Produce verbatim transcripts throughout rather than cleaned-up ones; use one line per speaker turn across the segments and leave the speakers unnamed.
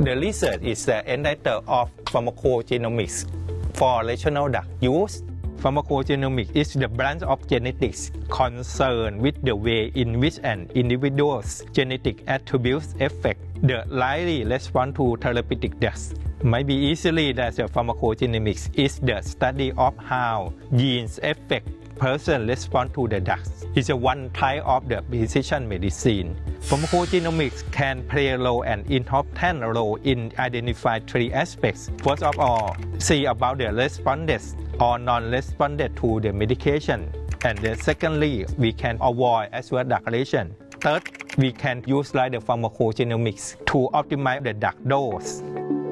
The research is the entitled of pharmacogenomics for rational drug use. Pharmacogenomics is the branch of genetics concerned with the way in which an individual's genetic attributes affect the likely response to therapeutic drugs. Might be easily that the pharmacogenomics is the study of how genes affect person respond to the drugs. It's a one type of the precision medicine. Pharmacogenomics can play a role and important role in identifying three aspects. First of all, see about the respondents or non-respondent to the medication. And then secondly, we can avoid adverse drug reaction. Third, we can use like the pharmacogenomics to optimize the drug dose.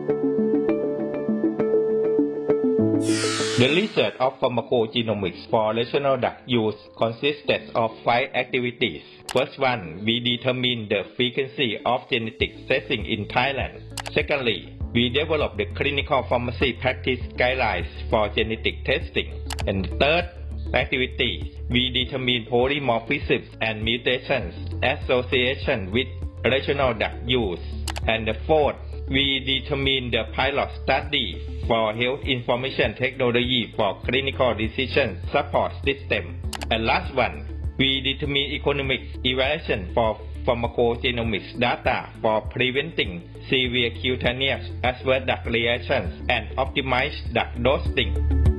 The research of pharmacogenomics for rational drug use consisted of five activities. First one, we determine the frequency of genetic testing in Thailand. Secondly, we develop the clinical pharmacy practice guidelines for genetic testing. And third activity, we determine polymorphisms and mutations association with rational drug use. And the fourth, we determine the pilot study for health information technology for clinical decision support system. And last one, we determine economic evaluation for pharmacogenomics data for preventing severe cutaneous adverse drug reactions and optimize drug dosing.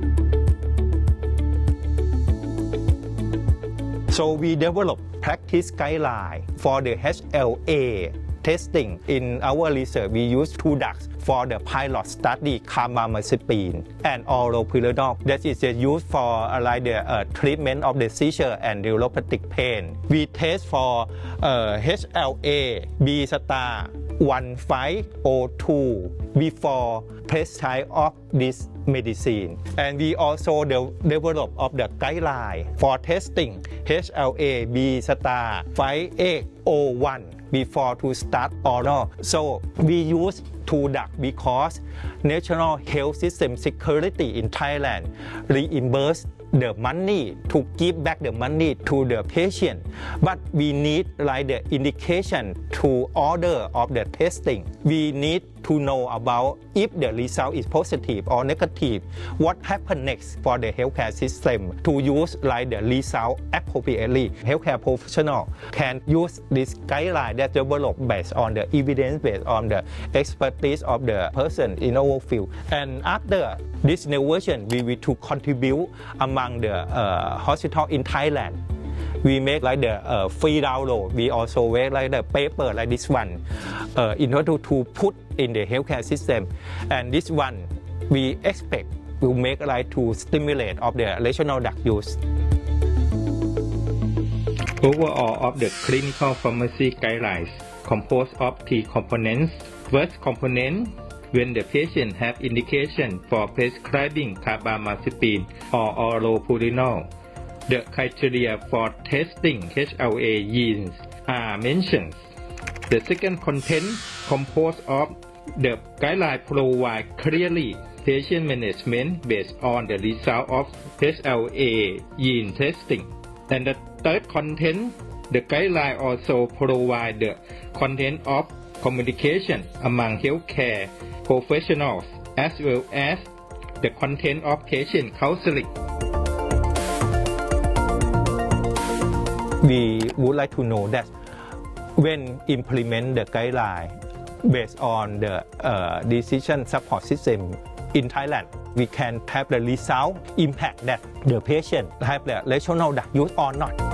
So we develop practice guideline for the H L A testing. In our research, we use two drugs for the pilot study, carbamazepine and oropyridone. That is used for uh, like the uh, treatment of the seizure and neuropathic pain. We test for uh, H L A B star one five zero two before prescribe of this medicine. And we also de develop of the guideline for testing H L A B star five eight zero one before to start oral. So we use two drugs because National Health System Security in Thailand reimburse the money to give back the money to the patient. But we need like the indication to order of the testing. We need to know about if the result is positive or negative, what happens next for the healthcare system to use like the result appropriately. Healthcare professional can use this guideline that developed based on the evidence, based on the expertise of the person in our field. And after this new version, we will to contribute among the uh, hospital in Thailand. We make like the uh, free download. We also make like the paper like this one uh, in order to put in the healthcare system. And this one we expect will make like to stimulate of the rational drug use. Overall of the clinical pharmacy guidelines composed of three components. First component, when the patient have indication for prescribing carbamazepine or oropyridone, the criteria for testing H L A genes are mentioned. The second content composed of the guideline provide clearly patient management based on the result of H L A gene testing. And the third content, the guideline also provide the content of communication among healthcare professionals as well as the content of patient counseling. We would like to know that when implement the guideline based on the uh, decision support system in Thailand, we can have the result impact that the patient have the rational drug use or not.